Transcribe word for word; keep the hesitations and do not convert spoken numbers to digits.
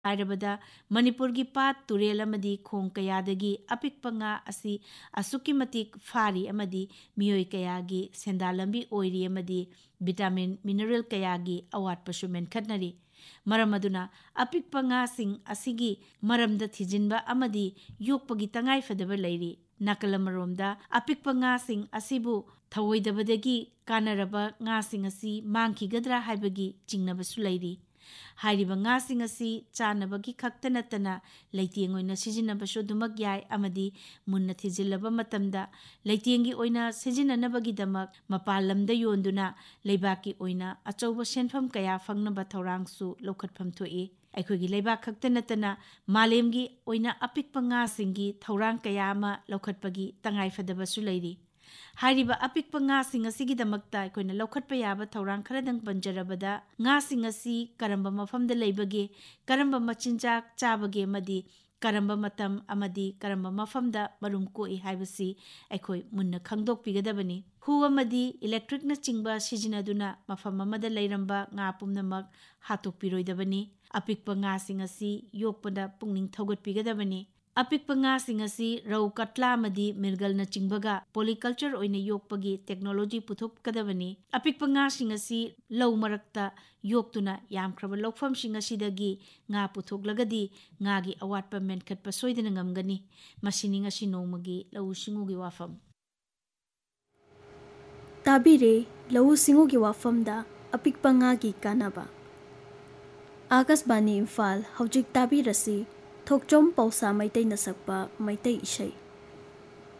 ꯍꯥꯏꯔꯕꯗ ꯃꯅꯤꯄꯨꯔꯒꯤ ꯄꯥꯠ ꯇꯨꯔꯦꯜ ꯑꯃꯗꯤ ꯈꯣꯡ ꯀꯌꯥꯗꯒꯤ ꯑꯄꯤꯛꯄ ꯉꯥ ꯑꯁꯤ ꯑꯁꯨꯛꯀꯤ ꯃꯇꯤꯛ ꯐꯥꯔꯤ ꯑꯃꯗꯤ ꯃꯤꯑꯣꯏ ꯀꯌꯥꯒꯤ ꯁꯦꯟꯗꯥꯟ ꯂꯝꯕꯤ ꯑꯣꯏꯔꯤ ꯑꯃꯗꯤ ꯚꯤꯇꯥꯃꯤꯟ ꯃꯤꯅꯔꯦꯜ ꯀꯌꯥꯒꯤ ꯑꯋꯥꯠꯄꯁꯨ ꯃꯦꯟꯈꯠꯅꯔꯤ꯫ ꯃꯔꯝ ꯑꯗꯨꯅ ꯑꯄꯤꯛꯄ ꯉꯥꯁꯤꯡ ꯑꯁꯤꯒꯤ ꯃꯔꯝꯗ ꯊꯤꯖꯤꯟꯕ ꯑꯃꯗꯤ ꯌꯣꯛꯄꯒꯤ ꯇꯉꯥꯏꯐꯗꯕ ꯂꯩꯔꯤ꯫ ꯅꯥꯀꯜ ꯑꯃꯔꯣꯝꯗ ꯑꯄꯤꯛꯄ ꯉꯥꯁꯤꯡ ꯑꯁꯤꯕꯨ ꯊꯧꯑꯣꯏꯗꯕꯗꯒꯤ ꯀꯥꯟꯅꯔꯕ ꯉꯥꯁꯤꯡ ꯑꯁꯤ ꯃꯥꯡꯈꯤꯒꯗ꯭ꯔꯥ ꯍꯥꯏꯕꯒꯤ ꯆꯤꯡꯅꯕꯁꯨ ꯂꯩꯔꯤ꯫ ꯍꯥꯏꯔꯤꯕ ꯉꯥꯁꯤꯡ ꯑꯁꯤ ꯆꯥꯅꯕꯒꯤ ꯈꯛꯇ ꯅꯠꯇꯅ ꯂꯩꯇꯦꯡ ꯑꯣꯏꯅ ꯁꯤꯖꯤꯟꯅꯕꯁꯨ ꯑꯗꯨꯃꯛ ꯌꯥꯏ ꯑꯃꯗꯤ ꯃꯨꯟꯅ ꯊꯤꯖꯤꯜꯂꯕ ꯃꯇꯝꯗ ꯂꯩꯇꯦꯡꯒꯤ ꯑꯣꯏꯅ ꯁꯤꯖꯤꯟꯅꯅꯕꯒꯤꯗꯃꯛ ꯃꯄꯥꯟ ꯂꯝꯗ ꯌꯣꯟꯗꯨꯅ ꯂꯩꯕꯥꯛꯀꯤ ꯑꯣꯏꯅ ꯑꯆꯧꯕ ꯁꯦꯟꯐꯝ ꯀꯌꯥ ꯐꯪꯅꯕ ꯊꯧꯔꯥꯡꯁꯨ ꯂꯧꯈꯠꯐꯝ ꯊꯣꯛꯏ꯫ ꯑꯩꯈꯣꯏꯒꯤ ꯂꯩꯕꯥꯛ ꯈꯛꯇ ꯅꯠꯇꯅ ꯃꯥꯂꯦꯝꯒꯤ ꯑꯣꯏꯅ ꯑꯄꯤꯛꯄ ꯉꯥꯁꯤꯡꯒꯤ ꯊꯧꯔꯥꯡ ꯀꯌꯥ ꯑꯃ ꯂꯧꯈꯠꯄꯒꯤ ꯇꯉꯥꯏꯐꯗꯕꯁꯨ ꯂꯩꯔꯤ꯫ ꯍꯥꯏꯔꯤꯕ ꯑꯄꯤꯛꯄ ꯉꯥꯁꯤꯡ ꯑꯁꯤꯒꯤꯗꯃꯛꯇ ꯑꯩꯈꯣꯏꯅ ꯂꯧꯈꯠꯄ ꯌꯥꯕ ꯊꯧꯔꯥꯡ ꯈꯔꯗꯪ ꯄꯟꯖꯔꯕꯗ ꯉꯥꯁꯤꯡ ꯑꯁꯤ ꯀꯔꯝꯕ ꯃꯐꯝꯗ ꯂꯩꯕꯒꯦ, ꯀꯔꯝꯕ ꯃꯆꯤꯟꯖꯥꯛ ꯆꯥꯕꯒꯦ ꯑꯃꯗꯤ ꯀꯔꯝꯕ ꯃꯇꯝ ꯑꯃꯗꯤ ꯀꯔꯝꯕ ꯃꯐꯝꯗ ꯃꯔꯨꯝ ꯀꯣꯛꯏ ꯍꯥꯏꯕꯁꯤ ꯑꯩꯈꯣꯏ ꯃꯨꯟꯅ ꯈꯪꯗꯣꯛꯄꯤꯒꯗꯕꯅꯤ꯫ ꯍꯨ ꯑꯃꯗꯤ ꯏꯂꯦꯛꯇ꯭ꯔꯤꯛꯅꯆꯤꯡꯕ ꯁꯤꯖꯤꯟꯅꯗꯨꯅ ꯃꯐꯝ ꯑꯃꯗ ꯂꯩꯔꯝꯕ ꯉꯥ ꯄꯨꯝꯅꯃꯛ ꯍꯥꯠꯇꯣꯛꯄꯤꯔꯣꯏꯗꯕꯅꯤ꯫ ꯑꯄꯤꯛꯄ ꯉꯥꯁꯤꯡ ꯑꯁꯤ ꯌꯣꯛꯄꯗ ꯄꯨꯛꯅꯤꯡ ꯊꯧꯒꯠꯄꯤꯒꯗꯕꯅꯤ꯫ ꯑꯄꯤꯛꯄ ꯉꯥꯁꯤꯡ ꯑꯁꯤ ꯔꯧ, ꯀꯠꯂꯥ ꯑꯃꯗꯤ ꯃꯤꯔꯒꯜꯅꯆꯤꯡꯕꯒ ꯄꯣꯂꯤꯀꯜꯆꯔ ꯑꯣꯏꯅ ꯌꯣꯛꯄꯒꯤ ꯇꯦꯛꯅꯣꯂꯣꯖꯤ ꯄꯨꯊꯣꯛꯀꯗꯕꯅꯤ꯫ ꯑꯄꯤꯛꯄ ꯉꯥꯁꯤꯡ ꯑꯁꯤ ꯂꯧ ꯃꯔꯛꯇ ꯌꯣꯛꯇꯨꯅ ꯌꯥꯝꯈ꯭ꯔꯕ ꯂꯧꯐꯝꯁꯤꯡ ꯑꯁꯤꯗꯒꯤ ꯉꯥ ꯄꯨꯊꯣꯛꯂꯒꯗꯤ ꯉꯥꯒꯤ ꯑꯋꯥꯠꯄ ꯃꯦꯟꯈꯠꯄ ꯁꯣꯏꯗꯅ ꯉꯝꯒꯅꯤ꯫ ꯃꯁꯤꯅꯤ ꯉꯁꯤ ꯅꯣꯡꯃꯒꯤ ꯂꯧꯎ ꯁꯤꯡꯎꯒꯤ ꯋꯥꯐꯝ꯫ ꯇꯥꯕꯤꯔꯦ ꯂꯧꯎ ꯁꯤꯡꯎꯒꯤ ꯋꯥꯐꯝꯗ ꯑꯄꯤꯛꯄ ꯉꯥꯒꯤ ꯀꯥꯟꯅꯕ꯫ ꯑꯥꯀꯥꯁꯕꯥꯅꯤ ꯏꯝꯐꯥꯜ ꯍꯧꯖꯤꯛ ꯇꯥꯕꯤꯔꯁꯤ ꯊꯣꯛꯆꯣꯝ ꯄꯧꯁꯥ ꯃꯩꯇꯩꯅ ꯁꯛꯄ ꯃꯩꯇꯩ ꯏꯁꯩ꯫